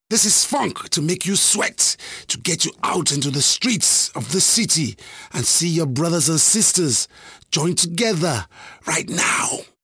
This is funk to make you sweat, to get you out into the streets of the city and see your brothers and sisters join together right now.